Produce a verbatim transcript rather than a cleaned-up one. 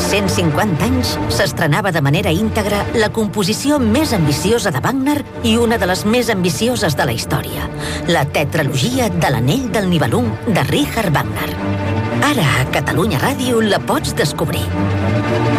cent cinquanta anys s'estrenava de manera íntegra la composició més ambiciosa de Wagner i una de les més ambicioses de la història, la tetralogia de l'Anell del Nibelung de Richard Wagner. Ara a Catalunya Ràdio la pots descobrir.